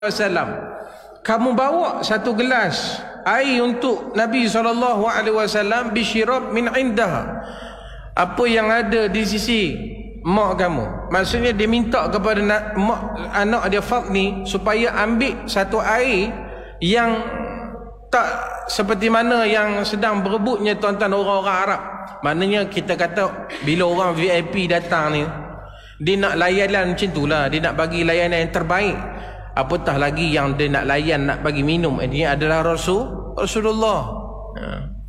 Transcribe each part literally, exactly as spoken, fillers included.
wasallam, kamu bawa satu gelas air untuk Nabi sallallahu alaihi wasallam bisyirab min indah, apa yang ada di sisi mak kamu. Maksudnya dia minta kepada mak anak dia Fadl supaya ambil satu air yang tak seperti mana yang sedang berebutnya tuan-tuan orang-orang Arab. Maknanya kita kata bila orang V I P datang ni, dia nak layanan macam tu lah, dia nak bagi layanan yang terbaik. Apatah lagi yang dia nak layan, nak bagi minum, ini adalah Rasul Rasulullah. Ha.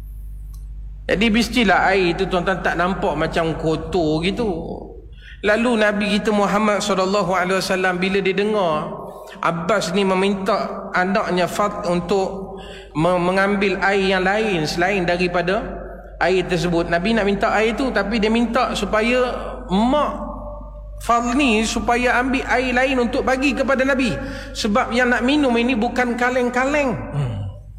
Jadi mestilah air itu tuan-tuan tak nampak macam kotor gitu. Lalu Nabi kita Muhammad sallallahu alaihi wasallam bila dia dengar Abbas ni meminta anaknya Fat untuk mengambil air yang lain selain daripada air tersebut, Nabi nak minta air tu, tapi dia minta supaya mak Fadl ni supaya ambil air lain untuk bagi kepada Nabi, sebab yang nak minum ini bukan kaleng-kaleng, hmm.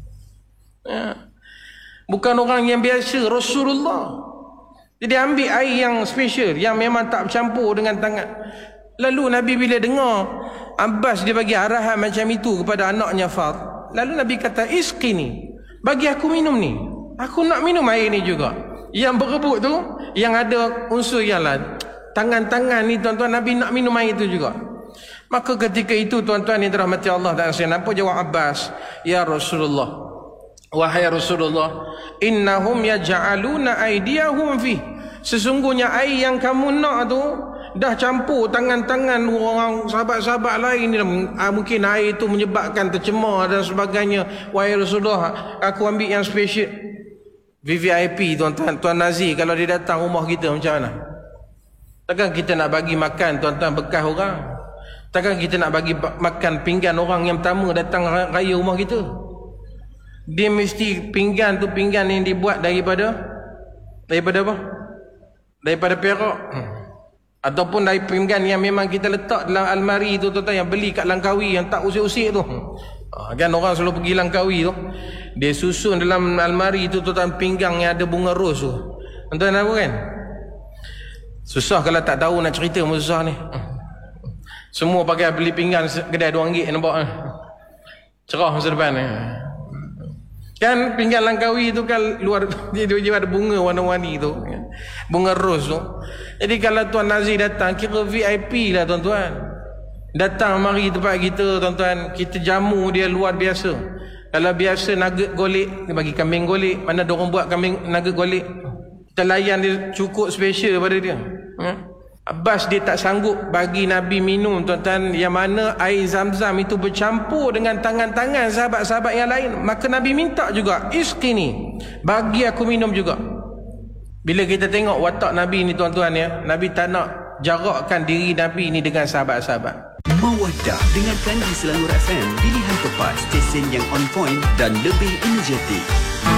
ya. Bukan orang yang biasa, Rasulullah. Jadi ambil air yang special, yang memang tak bercampur dengan tangan. Lalu Nabi bila dengar Abbas dia bagi arahan macam itu kepada anaknya Fadl, lalu Nabi kata, isqini, bagi aku minum ni, aku nak minum air ni juga. Yang berebut tu yang ada unsur yang lain, tangan-tangan ni tuan-tuan, Nabi nak minum air itu juga. Maka ketika itu tuan-tuan yang dirahmati Allah dan sekalian, apa jawab Abbas? Ya Rasulullah, wahai Rasulullah, innahum yaj'aluna aydiyahum fi, sesungguhnya air yang kamu nak tu dah campur tangan-tangan orang sahabat-sahabat lain ni. Mungkin air itu menyebabkan tercemar dan sebagainya. Wahai Rasulullah, aku ambil yang special. V V I P tuan-tuan, Tuan Nazir kalau dia datang rumah kita macam mana? Takkan kita nak bagi makan tuan-tuan bekas orang? Takkan kita nak bagi makan pinggan orang yang pertama datang raya rumah kita? Dia mesti pinggan tu pinggan yang dibuat daripada daripada apa? Daripada perak. Hmm. Ataupun dari pinggan yang memang kita letak dalam almari tu tuan-tuan, yang beli kat Langkawi yang tak usik-usik tu. Ha, kan orang selalu pergi Langkawi tu, dia susun dalam almari tu tuan-tuan pinggan yang ada bunga ros tu. Tuan-tuan tahu kan? Susah kalau tak tahu nak cerita pun susah ni. Semua pakai beli pinggan kedai dua ringgit nampak. Cerah masa depan ni. Kan pinggan Langkawi tu kan luar dia, dia ada bunga warna-warni tu. Bunga ros tu. Jadi kalau Tuan Nazir datang, kira V I P lah tuan-tuan. Datang mari tempat kita tuan-tuan, kita jamu dia luar biasa. Kalau biasa nugget golek, dia bagi kambing golek. Mana dia orang buat kambing nugget golek, kita layan dia cukup special pada dia. Hmm? Abbas dia tak sanggup bagi Nabi minum tuan-tuan, yang mana air Zam-Zam itu bercampur dengan tangan-tangan sahabat-sahabat yang lain. Maka Nabi minta juga, isqini, bagi aku minum juga. Bila kita tengok watak Nabi ni tuan-tuan ya, Nabi tak nak jarakkan diri Nabi ni dengan sahabat-sahabat. Mawaddah dengarkan di Selangor F M, pilihan tepat, stesen yang on point dan lebih energetik.